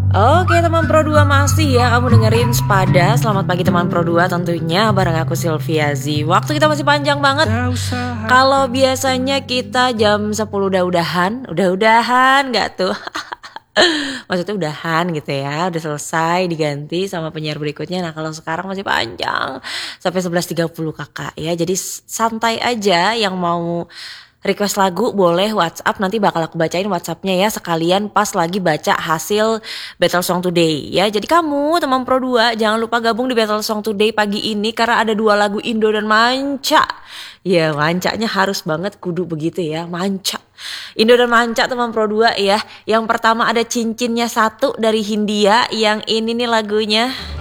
Oke teman Pro 2 masih ya kamu dengerin Sepada. Selamat pagi teman Pro 2 tentunya bareng aku Sylvia Z. Waktu kita masih panjang banget. Kalau biasanya kita jam 10 udah-udahan gak tuh? Maksudnya udahan gitu ya, udah selesai diganti sama penyiar berikutnya. Nah kalau sekarang masih panjang sampai 11.30 kakak ya. Jadi santai aja, yang mau request lagu boleh WhatsApp, nanti bakal aku bacain WhatsAppnya ya, sekalian pas lagi baca hasil Battle Song Today ya. Jadi kamu teman Pro 2 jangan lupa gabung di Battle Song Today pagi ini karena ada 2 lagu Indo dan Manca. Ya mancanya harus banget, kudu begitu ya, Manca. Indo dan Manca teman Pro 2 ya. Yang pertama ada Cincinnya Satu dari Hindia, yang ini nih lagunya.